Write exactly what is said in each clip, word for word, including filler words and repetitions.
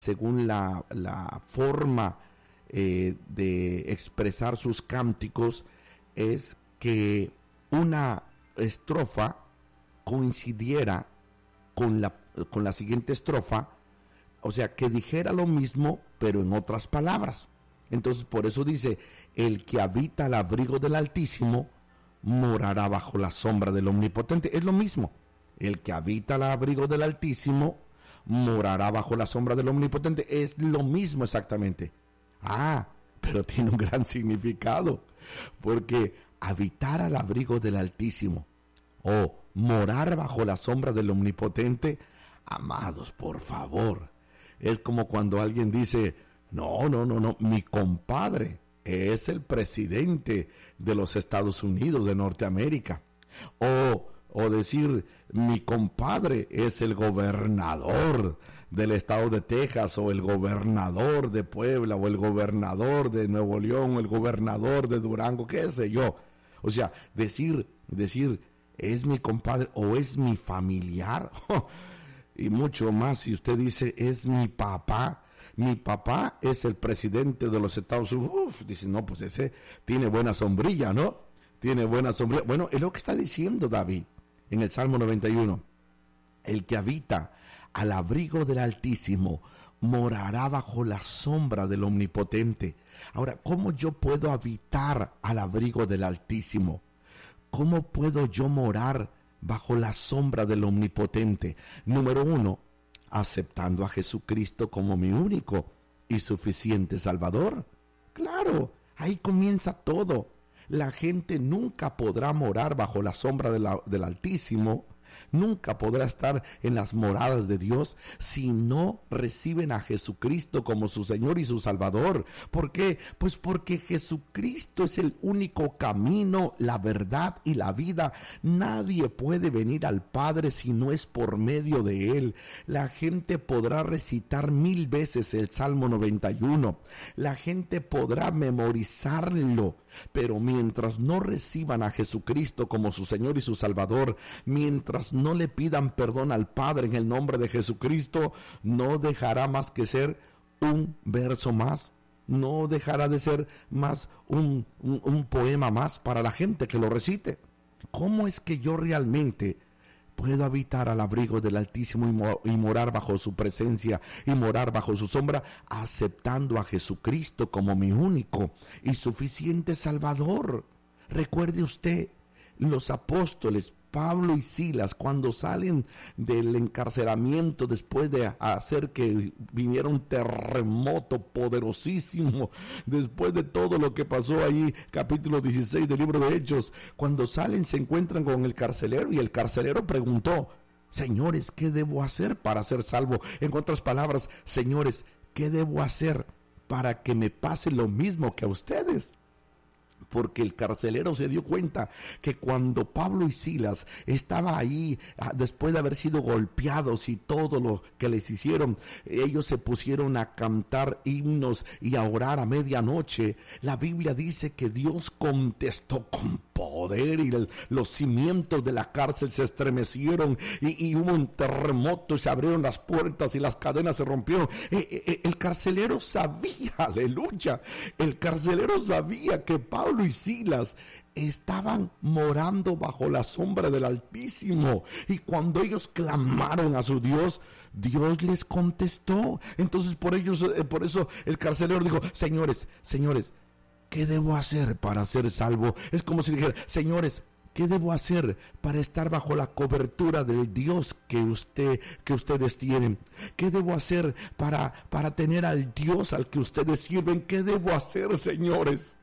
según la, la forma eh, de expresar sus cánticos, es que una estrofa coincidiera con la, con la siguiente estrofa, o sea, que dijera lo mismo, pero en otras palabras. Entonces, por eso dice, el que habita al abrigo del Altísimo morará bajo la sombra del Omnipotente. Es lo mismo. El que habita al abrigo del Altísimo morará bajo la sombra del Omnipotente. Es lo mismo exactamente. Ah, pero tiene un gran significado, porque habitar al abrigo del Altísimo o morar bajo la sombra del Omnipotente, amados, por favor, es como cuando alguien dice, no, no, no, no, mi compadre es el presidente de los Estados Unidos de Norteamérica, o, o decir, mi compadre es el gobernador del estado de Texas, o el gobernador de Puebla, o el gobernador de Nuevo León, o el gobernador de Durango, qué sé yo. O sea, decir, decir, es mi compadre o es mi familiar, y mucho más si usted dice, es mi papá. Mi papá es el presidente de los Estados Unidos. Uf, dice, no, pues ese tiene buena sombrilla, ¿no? Tiene buena sombrilla. Bueno, es lo que está diciendo David en el Salmo noventa y uno. El que habita al abrigo del Altísimo morará bajo la sombra del Omnipotente. Ahora, ¿cómo yo puedo habitar al abrigo del Altísimo? ¿Cómo puedo yo morar bajo la sombra del Omnipotente? Número uno, aceptando a Jesucristo como mi único y suficiente Salvador. Claro, ahí comienza todo. La gente nunca podrá morar bajo la sombra de la, del Altísimo, nunca podrá estar en las moradas de Dios si no reciben a Jesucristo como su Señor y su Salvador. ¿Por qué? Pues porque Jesucristo es el único camino, la verdad y la vida. Nadie puede venir al Padre si no es por medio de Él. La gente podrá recitar mil veces el Salmo noventa y uno. La gente podrá memorizarlo, pero mientras no reciban a Jesucristo como su Señor y su Salvador, mientras no le pidan perdón al Padre en el nombre de Jesucristo, no dejará más que ser un verso más, no dejará de ser más un, un, un poema más para la gente que lo recite. ¿Cómo es que yo realmente puedo habitar al abrigo del Altísimo y, mo- y morar bajo su presencia y morar bajo su sombra? Aceptando a Jesucristo como mi único y suficiente Salvador. Recuerde usted, los apóstoles Pablo y Silas, cuando salen del encarcelamiento después de hacer que viniera un terremoto poderosísimo, después de todo lo que pasó ahí, capítulo dieciséis del libro de Hechos, cuando salen se encuentran con el carcelero y el carcelero preguntó, señores, ¿qué debo hacer para ser salvo? En otras palabras, señores, ¿qué debo hacer para que me pase lo mismo que a ustedes? Porque el carcelero se dio cuenta que cuando Pablo y Silas estaban ahí, después de haber sido golpeados y todo lo que les hicieron, ellos se pusieron a cantar himnos y a orar a medianoche. La Biblia dice que Dios contestó con poder y el, los cimientos de la cárcel se estremecieron y, y hubo un terremoto y se abrieron las puertas y las cadenas se rompieron. Eh, eh, el carcelero sabía, aleluya, el carcelero sabía que Pablo y Silas estaban morando bajo la sombra del Altísimo, y cuando ellos clamaron a su Dios, Dios les contestó. Entonces por ellos, por eso el carcelero dijo, señores, señores, ¿qué debo hacer para ser salvo? Es como si dijera, señores, ¿qué debo hacer para estar bajo la cobertura del Dios que usted, que ustedes tienen? ¿Qué debo hacer para, para tener al Dios al que ustedes sirven? ¿Qué debo hacer, señores?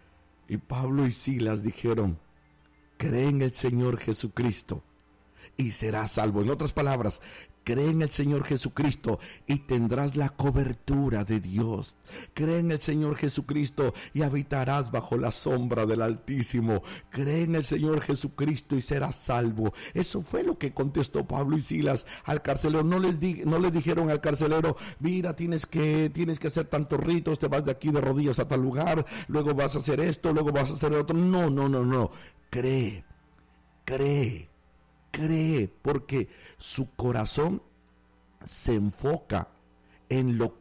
Y Pablo y Silas dijeron, cree en el Señor Jesucristo y serás salvo. En otras palabras, cree en el Señor Jesucristo y tendrás la cobertura de Dios. Cree en el Señor Jesucristo y habitarás bajo la sombra del Altísimo. Cree en el Señor Jesucristo y serás salvo. Eso fue lo que contestó Pablo y Silas al carcelero. No les, di, no les dijeron al carcelero, mira, tienes que, tienes que hacer tantos ritos, te vas de aquí de rodillas a tal lugar, luego vas a hacer esto, luego vas a hacer otro. No, no, no, no. Cree, cree. Cree, porque su corazón se enfoca en lo